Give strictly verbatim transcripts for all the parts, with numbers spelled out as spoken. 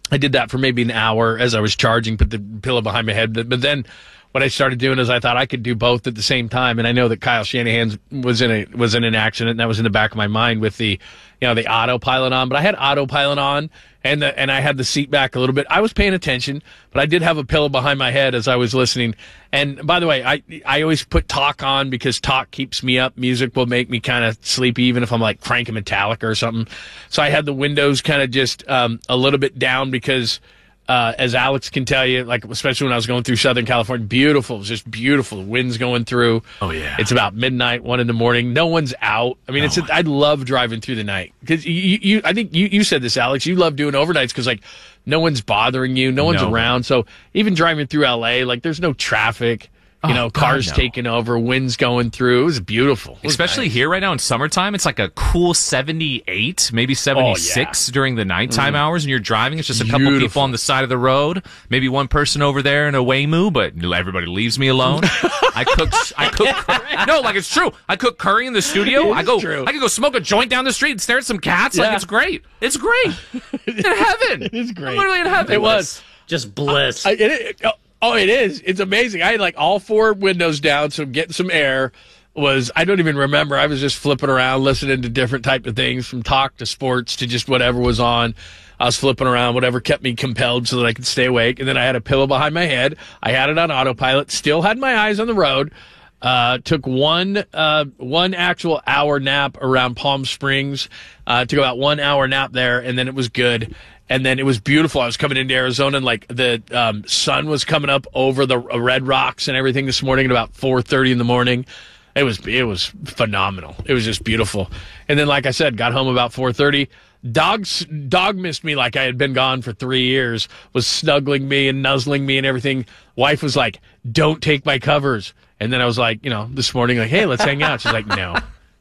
I did that for maybe an hour as I was charging, put the pillow behind my head. But, but then what I started doing is I thought I could do both at the same time. And I know that Kyle Shanahan was in a was in an accident, and that was in the back of my mind with the, you know, the autopilot on. But I had autopilot on, and the, and I had the seat back a little bit. I was paying attention, but I did have a pillow behind my head as I was listening. And by the way, I I always put talk on because talk keeps me up. Music will make me kind of sleepy, even if I'm like cranking Metallica or something. So I had the windows kind of just um, a little bit down because, uh, as Alex can tell you, like especially when I was going through Southern California, beautiful. It was just beautiful. The wind's going through. Oh yeah. It's about midnight, one in the morning. No one's out. I mean, no it's. A, I love driving through the night because you, you. I think you, you said this, Alex. You love doing overnights because like no one's bothering you, no one's no. around. So even driving through L A, like there's no traffic. You know, oh, cars God, no. taking over, winds going through. It was beautiful. It was Especially nice. here right now in summertime, it's like a cool seventy-eight, maybe seventy-six oh, yeah. during the nighttime mm. hours, and you're driving. It's just a couple Beautiful. people on the side of the road, maybe one person over there in a Waymo, but everybody leaves me alone. I cook, I cook, no, like it's true. I cook curry in the studio. I go, true. I can go smoke a joint down the street and stare at some cats. Yeah. Like it's great. It's great. In heaven. It's great. I'm literally in heaven. It was just bliss. I, it, it, Oh, it is. It's amazing. I had like all four windows down, so getting some air was, I don't even remember. I was just flipping around, listening to different type of things, from talk to sports to just whatever was on. I was flipping around, whatever kept me compelled so that I could stay awake. And then I had a pillow behind my head. I had it on autopilot, still had my eyes on the road. Uh, took one, uh, one actual hour nap around Palm Springs. Uh, took about one hour nap there, and then it was good. And then it was beautiful. I was coming into Arizona, and like the um, sun was coming up over the Red Rocks and everything this morning at about four thirty in the morning. It was it was phenomenal. It was just beautiful. And then, like I said, got home about four thirty. Dogs, dog missed me like I had been gone for three years. Was snuggling me and nuzzling me and everything. Wife was like, "Don't take my covers." And then I was like, you know, this morning, like, "Hey, let's hang out." She's like, "No."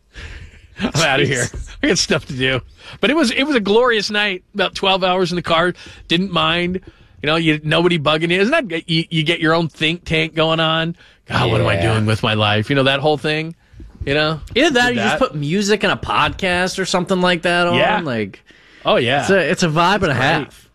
I'm out of here. I got stuff to do. But it was it was a glorious night. About twelve hours in the car. Didn't mind. You know, you nobody bugging you. Isn't that you, you get your own think tank going on? God, yeah. What am I doing with my life? You know, that whole thing. You know? Either that or you just put music in a podcast or something like that on. Yeah. Like, oh, yeah. It's a, it's a vibe it's and a great. half.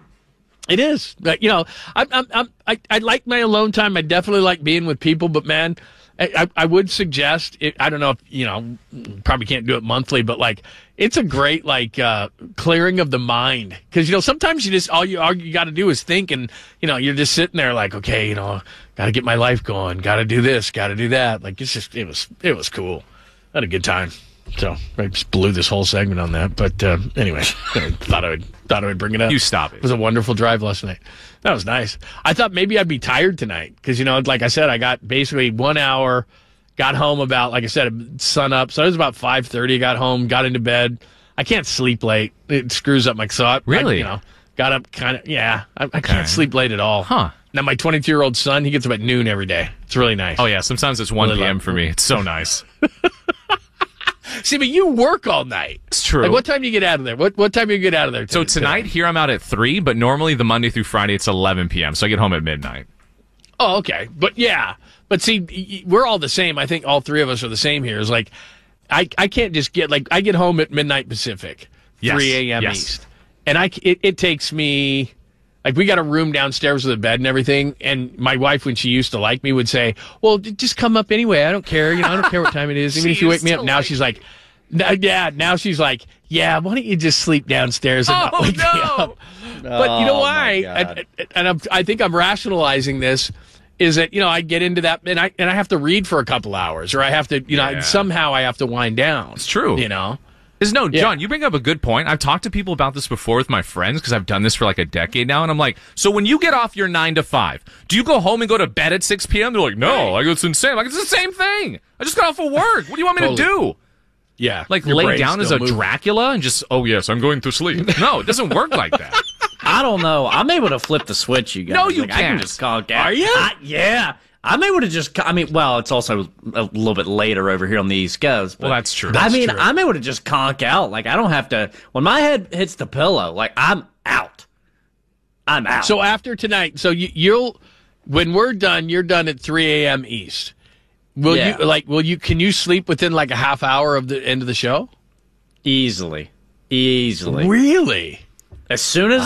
It is. But, you know, I'm, I'm, I'm, I, I like my alone time. I definitely like being with people. But, man, I, I would suggest, it, I don't know if, you know, probably can't do it monthly, but like, it's a great, like, uh, clearing of the mind. Cause, you know, sometimes you just, all you, all you got to do is think, and, you know, you're just sitting there like, okay, you know, got to get my life going, got to do this, got to do that. Like, it's just, it was, it was cool. I had a good time. So I just blew this whole segment on that. But, uh, anyway, I thought I would, thought I would bring it up. You stop it. It was a wonderful drive last night. That was nice. I thought maybe I'd be tired tonight because, you know, like I said, I got basically one hour, got home about, like I said, sun up. So it was about five thirty, got home, got into bed. I can't sleep late. It screws up my thought. Really? I, you know, got up kind of, yeah, I, I Okay. can't sleep late at all. Huh. Now, my twenty-two-year-old son, he gets up at noon every day. It's really nice. Oh, yeah. Sometimes it's one Really p.m. love- for me. It's so nice. See, but you work all night. It's true. Like, what time do you get out of there? What what time do you get out of there? So today? tonight, here I'm out at three, but normally the Monday through Friday, it's eleven p.m., so I get home at midnight. Oh, okay. But yeah. But see, y- we're all the same. I think all three of us are the same here. It's like, I, I can't just get, like, I get home at midnight Pacific, Yes. three a.m. Yes. East. And I, c- it, it takes me, like, we got a room downstairs with a bed and everything. And my wife, when she used to like me, would say, well, j- just come up anyway. I don't care. You know, I don't care what time it is. Even She if you wake used me up. to Now like she's like, n- yeah, now she's like, yeah, why don't you just sleep downstairs and Oh, not wake me no. up? But you know Oh, why? my God. And, and I'm, I think I'm rationalizing this. Is that, you know, I get into that and I and I have to read for a couple hours, or I have to, you know, Yeah. somehow I have to wind down. It's true. You know? Is no, Yeah. John, you bring up a good point. I've talked to people about this before with my friends because I've done this for like a decade now, and I'm like, so when you get off your nine to five, do you go home and go to bed at six p.m.? They're like, no, like it's insane. Like, it's the same thing. I just got off of work. What do you want me Totally. to do? Yeah. Like Your lay brain's down as still a moving. Dracula and just, oh yes, I'm going to sleep. No, it doesn't work like that. I don't know. I'm able to flip the switch, you guys. No, you like, I can can't. just conk out. Are you? I, yeah. I'm able to just, I mean, well, it's also a little bit later over here on the East Coast. But Well, that's true. I That's mean, true. I'm able to just conk out. Like, I don't have to, when my head hits the pillow, like, I'm out. I'm out. So after tonight, so you, you'll, when we're done, you're done at three a.m. East. Will Yeah. you, like, will you, can you sleep within like a half hour of the end of the show? Easily. Easily. Really? As soon as